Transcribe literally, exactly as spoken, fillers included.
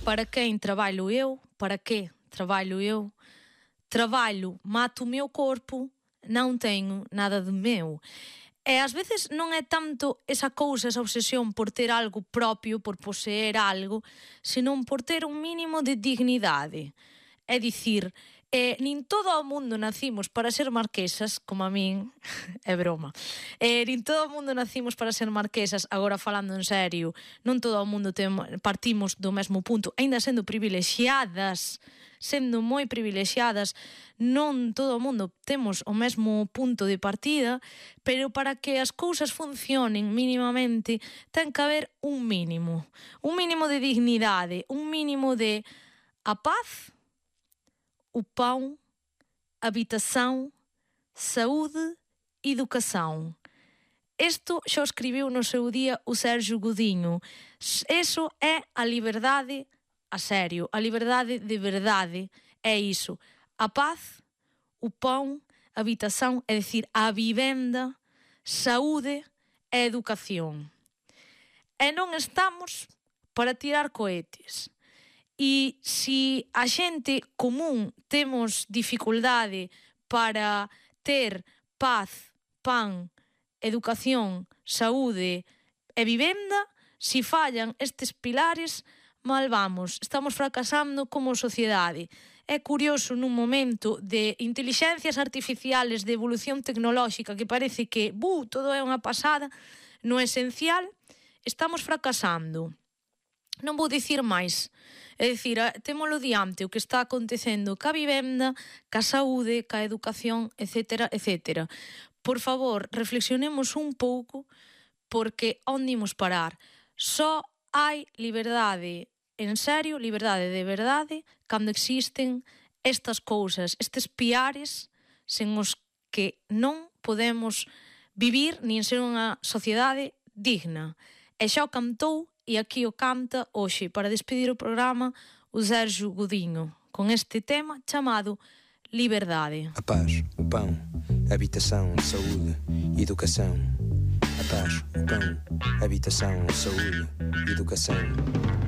Para quen traballo eu? Para que trabalho eu? Trabalho, mato o meu corpo, non teño nada de meu. E ás veces non é tanto esa cousa, esa obsesión por ter algo propio, por poseer algo, senón por ter un mínimo de dignidade. É dicir, eh, nin todo o mundo nacimos para ser marquesas, como a min, é broma, eh, nin todo o mundo nacimos para ser marquesas, agora falando en serio, non todo o mundo temo, partimos do mesmo punto, aínda sendo privilexiadas, sendo moi privilexiadas, non todo o mundo temos o mesmo punto de partida, pero para que as cousas funcionen mínimamente, ten que haber un mínimo, un mínimo de dignidade, un mínimo de a paz, o pão, habitação, saúde, educação. Isto xa o escribiu no seu día o Sérgio Godinho. Eso é a liberdade a serio, a liberdade de verdade. É iso. A paz, o pão, a habitação, é dicir, a vivenda, saúde e educación. E non estamos para tirar cohetes. E se a xente común temos dificultade para ter paz, pan, educación, saúde e vivenda, se fallan estes pilares, mal vamos, estamos fracasando como sociedade. É curioso nun momento de intelixencias artificiales, de evolución tecnolóxica, que parece que, bu, todo é unha pasada, no esencial, estamos fracasando. Non vou dicir máis. É dicir, témolo diante o que está acontecendo ca vivenda, ca saúde, ca educación, etcétera, etcétera. Por favor, reflexionemos un pouco porque onde imos parar? Só hai liberdade, en serio, liberdade de verdade, cando existen estas cousas, estes piares sen os que non podemos vivir nin ser unha sociedade digna. E xa o cantou e aquí o canta hoxe para despedir o programa o Sérgio Godinho con este tema chamado Liberdade. A paz, o pão, a habitação, a saúde, educação. A paz, o pão, a habitação, a saúde, educação.